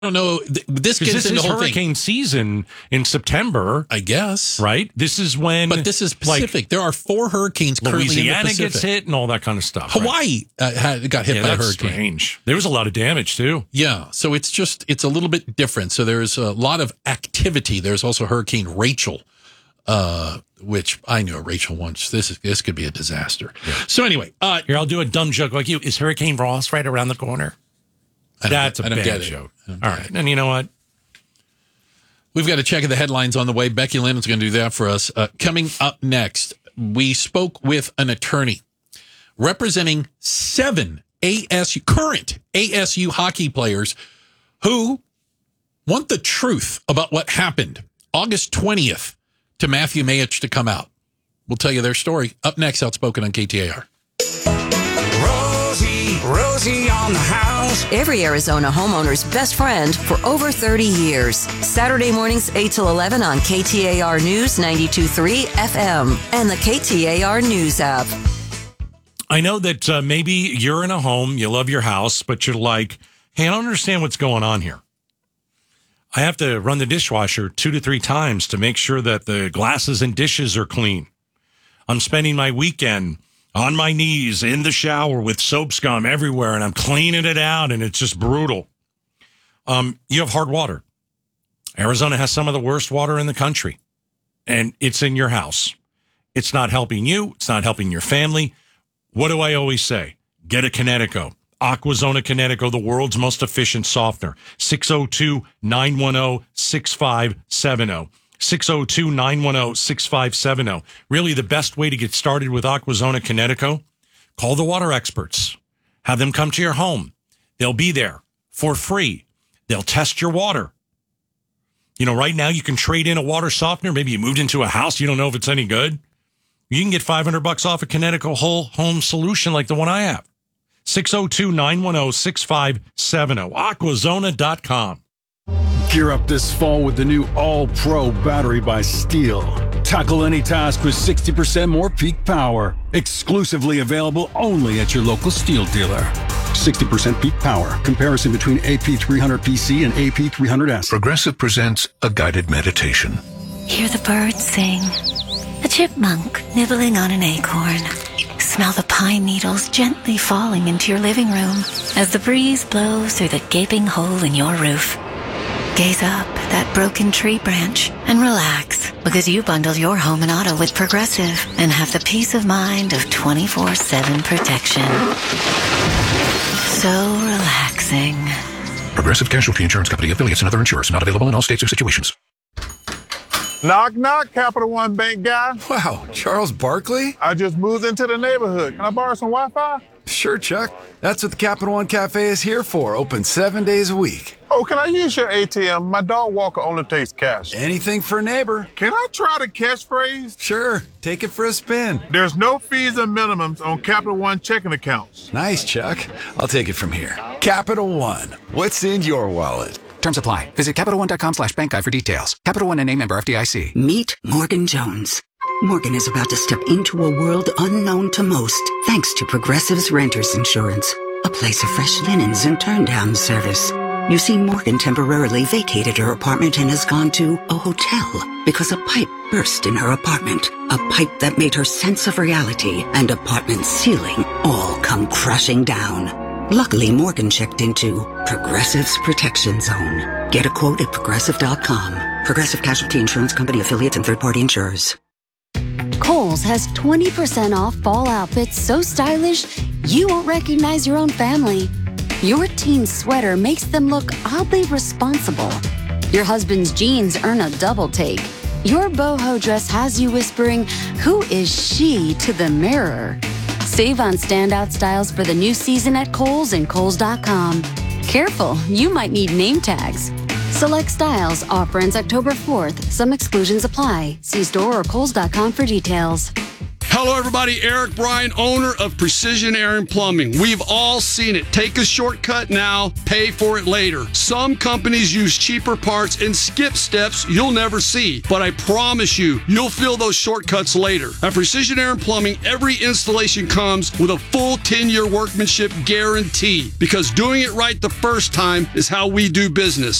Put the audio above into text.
don't know. This gets this into is the whole hurricane season in September, I guess. Right? This is when. But this is Pacific. There are 4 hurricanes currently in the Louisiana Pacific. gets hit and all that kind of stuff. Hawaii got hit by a hurricane. Strange. There was a lot of damage too. Yeah, so it's a little bit different. So there's a lot of activity. There's also Hurricane Rachel, which I knew Rachel once. This could be a disaster. Yeah. So anyway, here I'll do a dumb joke like you. Is Hurricane Ross right around the corner? That's a bad joke. All right, and you know what? We've got to check the headlines on the way. Becky Lynn's going to do that for us. Coming up next, we spoke with an attorney representing 7 current ASU hockey players who want the truth about what happened August 20th to Matthew Mayich to come out. We'll tell you their story. Up next, Outspoken on KTAR. Rosie on the house. Every Arizona homeowner's best friend for over 30 years. Saturday mornings 8 till 11 on KTAR News 92.3 FM and the KTAR News app. I know that maybe you're in a home, you love your house, but you're like, hey, I don't understand what's going on here. I have to run the dishwasher 2 to 3 times to make sure that the glasses and dishes are clean. I'm spending my weekend on my knees in the shower with soap scum everywhere, and I'm cleaning it out, and it's just brutal. You have hard water. Arizona has some of the worst water in the country, and it's in your house. It's not helping you. It's not helping your family. What do I always say? Get a Kinetico. Aquazona Kinetico, the world's most efficient softener. 602-910-6570. 602-910-6570. Really the best way to get started with Aquazona Kinetico? Call the water experts. Have them come to your home. They'll be there for free. They'll test your water. You know, right now you can trade in a water softener. Maybe you moved into a house. You don't know if it's any good. You can get $500 off a Kinetico whole home solution like the one I have. 602-910-6570. Aquazona.com. Gear up this fall with the new All-Pro battery by Steel. Tackle any task with 60% more peak power. Exclusively available only at your local Steel dealer. 60% peak power. Comparison between AP300PC and AP300S. Progressive presents a guided meditation. Hear the birds sing. A chipmunk nibbling on an acorn. Smell the pine needles gently falling into your living room as the breeze blows through the gaping hole in your roof. Gaze up at that broken tree branch and relax because you bundle your home and auto with Progressive and have the peace of mind of 24/7 protection. So relaxing. Progressive Casualty Insurance Company, affiliates, and other insurers. Not available in all states or situations. Knock, knock, Capital One Bank guy. Wow, Charles Barkley? I just moved into the neighborhood. Can I borrow some Wi-Fi? Sure, Chuck. That's what the Capital One Cafe is here for. Open 7 days a week. Oh, can I use your ATM? My dog walker only takes cash. Anything for a neighbor. Can I try the catchphrase? Sure. Take it for a spin. There's no fees and minimums on Capital One checking accounts. Nice, Chuck. I'll take it from here. Capital One. What's in your wallet? Terms apply. Visit CapitalOne.com/bankguide for details. Capital One and a member FDIC. Meet Morgan Jones. Morgan is about to step into a world unknown to most, thanks to Progressive's Renters Insurance, a place of fresh linens and turn-down service. You see, Morgan temporarily vacated her apartment and has gone to a hotel because a pipe burst in her apartment. A pipe that made her sense of reality and apartment ceiling all come crashing down. Luckily, Morgan checked into Progressive's Protection Zone. Get a quote at Progressive.com. Progressive Casualty Insurance Company affiliates and third-party insurers. Kohl's has 20% off fall outfits so stylish you won't recognize your own family. Your teen sweater makes them look oddly responsible. Your husband's jeans earn a double take. Your boho dress has you whispering, "Who is she?" to the mirror. Save on standout styles for the new season at Kohl's and Kohl's.com. Careful, you might need name tags. Select styles. Offer ends October 4th. Some exclusions apply. See store or Kohl's.com for details. Hello, everybody. Eric Bryan, owner of Precision Air and Plumbing. We've all seen it. Take a shortcut now, pay for it later. Some companies use cheaper parts and skip steps you'll never see. But I promise you, you'll feel those shortcuts later. At Precision Air and Plumbing, every installation comes with a full 10-year workmanship guarantee. Because doing it right the first time is how we do business.